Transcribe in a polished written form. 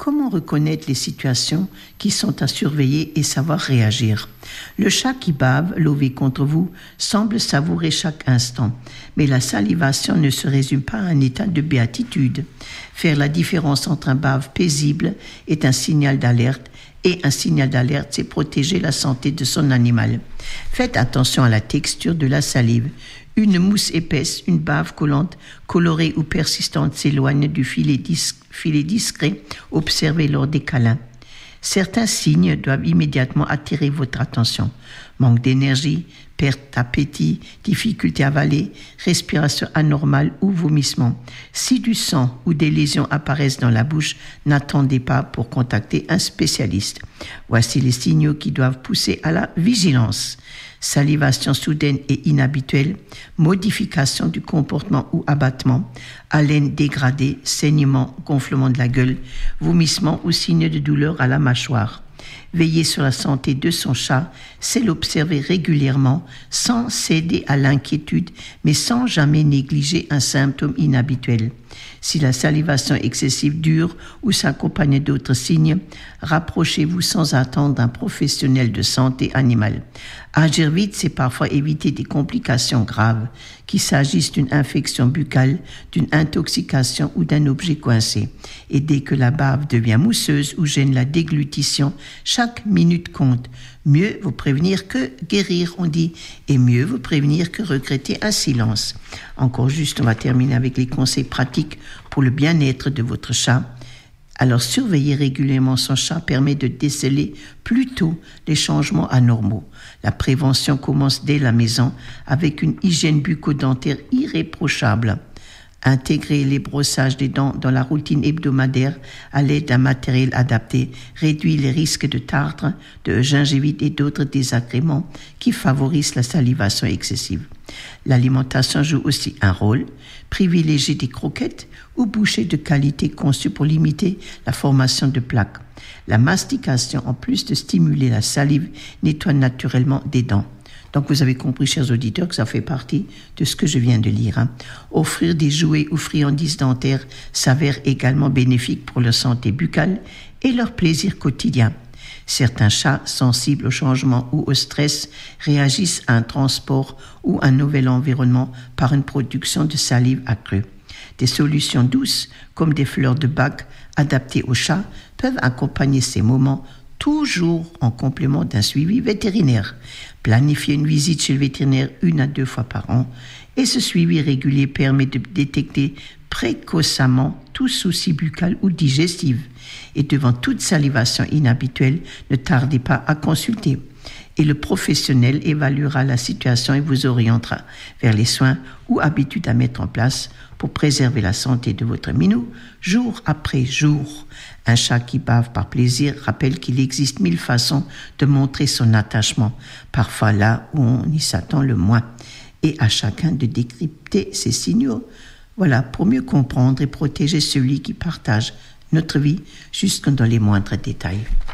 Comment reconnaître les situations qui sont à surveiller et savoir réagir? Le chat qui bave, lové contre vous, semble savourer chaque instant. Mais la salivation ne se résume pas à un état de béatitude. Faire la différence entre un bave paisible est un signal d'alerte. Et un signal d'alerte, c'est protéger la santé de son animal. Faites attention à la texture de la salive. Une mousse épaisse, une bave collante, colorée ou persistante s'éloigne du filet discret observé lors des câlins. Certains signes doivent immédiatement attirer votre attention. Manque d'énergie, perte d'appétit, difficulté à avaler, respiration anormale ou vomissement. Si du sang ou des lésions apparaissent dans la bouche, n'attendez pas pour contacter un spécialiste. Voici les signaux qui doivent pousser à la vigilance. Salivation soudaine et inhabituelle, modification du comportement ou abattement, haleine dégradée, saignement, gonflement de la gueule, vomissement ou signe de douleur à la mâchoire. Veiller sur la santé de son chat, c'est l'observer régulièrement, sans céder à l'inquiétude, mais sans jamais négliger un symptôme inhabituel. Si la salivation excessive dure ou s'accompagne d'autres signes, rapprochez-vous sans attendre d'un professionnel de santé animale. Agir vite, c'est parfois éviter des complications graves, qu'il s'agisse d'une infection buccale, d'une intoxication ou d'un objet coincé. Et dès que la bave devient mousseuse ou gêne la déglutition, chaque minute compte. Mieux vaut prévenir que guérir, on dit, et mieux vaut prévenir que regretter un silence. Encore juste, on va terminer avec les conseils pratiques pour le bien-être de votre chat. Alors, surveiller régulièrement son chat permet de déceler plus tôt les changements anormaux. La prévention commence dès la maison avec une hygiène bucco-dentaire irréprochable. Intégrer les brossages des dents dans la routine hebdomadaire à l'aide d'un matériel adapté réduit les risques de tartre, de gingivite et d'autres désagréments qui favorisent la salivation excessive. L'alimentation joue aussi un rôle. Privilégier des croquettes ou bouchées de qualité conçues pour limiter la formation de plaques. La mastication, en plus de stimuler la salive, nettoie naturellement des dents. Donc vous avez compris, chers auditeurs, que ça fait partie de ce que je viens de lire. Offrir des jouets ou friandises dentaires s'avère également bénéfique pour leur santé buccale et leur plaisir quotidien. Certains chats sensibles au changement ou au stress réagissent à un transport ou un nouvel environnement par une production de salive accrue. Des solutions douces, comme des fleurs de bac adaptées aux chats, peuvent accompagner ces moments, toujours en complément d'un suivi vétérinaire. Planifier une visite chez le vétérinaire 1 à 2 fois par an et ce suivi régulier permet de détecter précocement tout souci buccal ou digestif. Et devant toute salivation inhabituelle, ne tardez pas à consulter. Et le professionnel évaluera la situation et vous orientera vers les soins ou habitudes à mettre en place pour préserver la santé de votre minou jour après jour. Un chat qui bave par plaisir rappelle qu'il existe 1000 façons de montrer son attachement, parfois là où on y s'attend le moins, et à chacun de décrypter ces signaux. Voilà, pour mieux comprendre et protéger celui qui partage notre vie jusque dans les moindres détails.